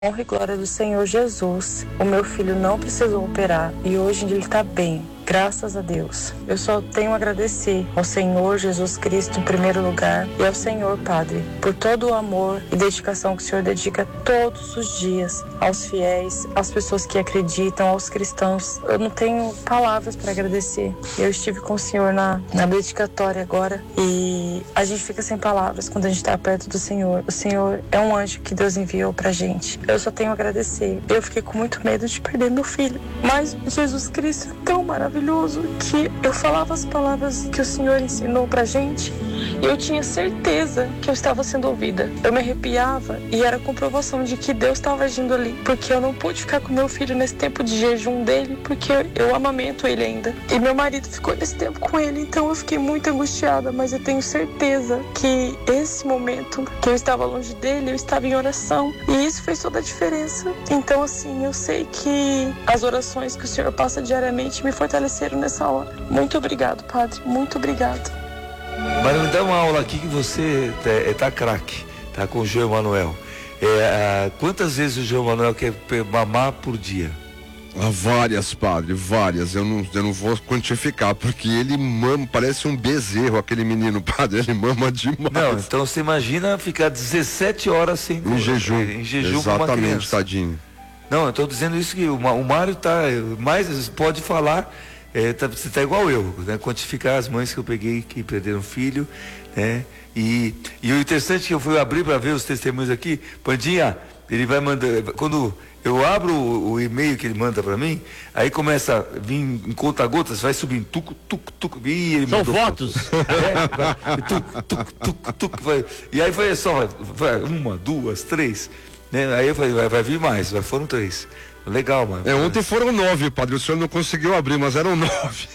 Honra e glória do Senhor Jesus. O meu filho não precisou operar e hoje ele está bem. Graças a Deus. Eu só tenho a agradecer ao Senhor Jesus Cristo em primeiro lugar e ao Senhor Padre por todo o amor e dedicação que o Senhor dedica todos os dias aos fiéis, às pessoas que acreditam, aos cristãos. Eu não tenho palavras para agradecer. Eu estive com o Senhor na dedicatória agora e a gente fica sem palavras quando a gente está perto do Senhor. O Senhor é um anjo que Deus enviou pra gente. Eu só tenho a agradecer. Eu fiquei com muito medo de perder meu filho, mas Jesus Cristo é tão maravilhoso que eu falava as palavras que o Senhor ensinou pra gente e eu tinha certeza que eu estava sendo ouvida. Eu me arrepiava e era comprovação de que Deus estava agindo ali, porque eu não pude ficar com meu filho nesse tempo de jejum dele, porque eu amamento ele ainda. E meu marido ficou nesse tempo com ele, então eu fiquei muito angustiada, mas eu tenho certeza que esse momento que eu estava longe dele, eu estava em oração e isso fez toda a diferença. Então assim, eu sei que as orações que o Senhor passa diariamente me fortaleceram nessa hora. Muito obrigado, Padre, muito obrigado. Mas me dá uma aula aqui que você tá craque, tá com o João Emanuel. Quantas vezes o João Emanuel quer mamar por dia? Várias, padre, várias. Eu não vou quantificar, porque ele mama, parece um bezerro, aquele menino, padre, ele mama demais. Não, então você imagina ficar 17 horas sem em jejum. Em jejum. Exatamente, com uma criança. tadinho. Não, eu tô dizendo isso que o Mário tá, mais pode falar, você tá igual eu, né? Quantificar as mães que eu peguei que perderam filho, né? E o interessante é que eu fui abrir para ver os testemunhos aqui, Pandinha, ele vai mandar, quando eu abro o e-mail que ele manda para mim, aí começa a vir em conta-gotas, vai subindo, tuc, tuc, tuc, e ele são fotos. Tuc, tuc, tuc, tuc, vai, e aí foi só, vai, 1, 2, 3, né? Aí eu falei, vai vir mais, foram 3. Legal, mano. Ontem foram 9, padre. O senhor não conseguiu abrir, mas eram 9.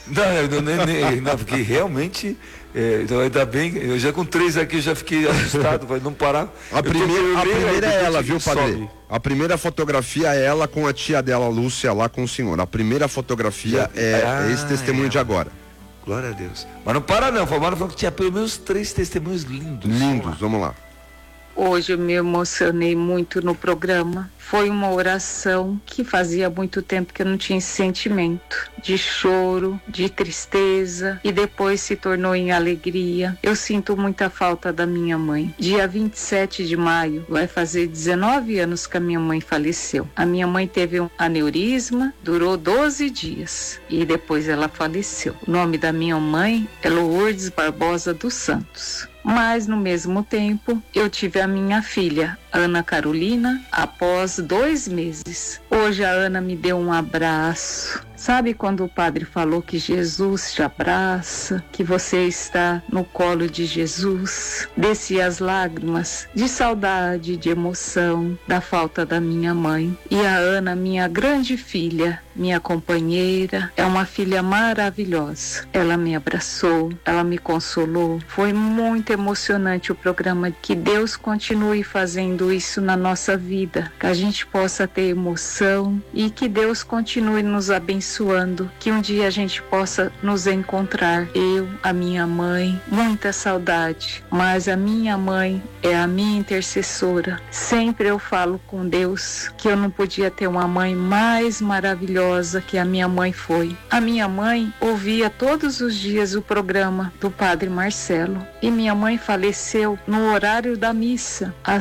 Não, porque realmente, então ainda bem, eu já com 3 aqui, eu já fiquei assustado, vai não parar. A primeira é ela, viu, padre? Sobe. A primeira fotografia é ela com a tia dela, Lúcia, lá com o senhor. A primeira fotografia é esse testemunho de agora. Glória a Deus. Mas não para não, falou que tinha pelo menos 3 testemunhos lindos. Lindos, vamos lá. Hoje eu me emocionei muito no programa. Foi uma oração que fazia muito tempo que eu não tinha esse sentimento de choro, de tristeza e depois se tornou em alegria. Eu sinto muita falta da minha mãe. Dia 27 de maio vai fazer 19 anos que a minha mãe faleceu. A minha mãe teve um aneurisma, durou 12 dias e depois ela faleceu. O nome da minha mãe é Lourdes Barbosa dos Santos. Mas no mesmo tempo eu tive a minha filha, Ana Carolina, após 2 meses. Hoje a Ana me deu um abraço. Sabe quando o padre falou que Jesus te abraça, que você está no colo de Jesus? Desci as lágrimas de saudade, de emoção, da falta da minha mãe. E a Ana, minha grande filha, minha companheira, é uma filha maravilhosa. Ela me abraçou, ela me consolou. Foi muito emocionante o programa. Que Deus continue fazendo isso na nossa vida, que a gente possa ter emoção e que Deus continue nos abençoando, que um dia a gente possa nos encontrar. Eu, a minha mãe, muita saudade, mas a minha mãe é a minha intercessora. Sempre eu falo com Deus que eu não podia ter uma mãe mais maravilhosa que a minha mãe foi. A minha mãe ouvia todos os dias o programa do Padre Marcelo e minha mãe faleceu no horário da missa, às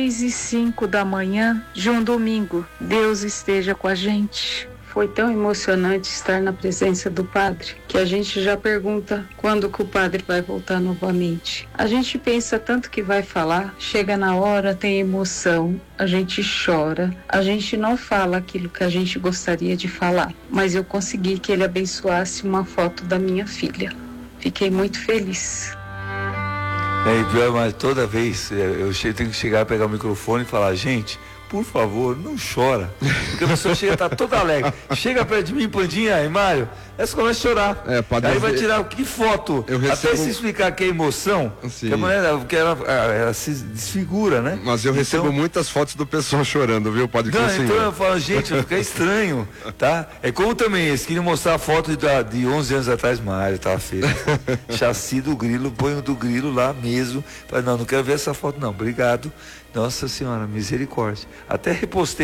6:05 da manhã de um domingo. Deus esteja com a gente. Foi tão emocionante estar na presença do padre que a gente já pergunta quando que o padre vai voltar novamente. A gente pensa tanto que vai falar, chega na hora, tem emoção, a gente chora, a gente não fala aquilo que a gente gostaria de falar, mas eu consegui que ele abençoasse uma foto da minha filha. Fiquei muito feliz. Mas toda vez eu tenho que chegar, pegar o microfone e falar, gente, por favor, não chora. Porque a pessoa chega, tá toda alegre. Chega perto de mim, Pandinha e Mário, essa começa a chorar. Padre, aí vai tirar que foto? Até se explicar que é emoção, que a mulher, porque ela se desfigura, né? Mas eu recebo muitas fotos do pessoal chorando, viu, padre? Não, então eu falo, gente, fica estranho, tá? É como também, eles queriam mostrar a foto de 11 anos atrás, Mário, tava feio. Chassi do grilo, põe o do grilo lá mesmo. Falei, não quero ver essa foto não, obrigado. Nossa Senhora, misericórdia. Até repostei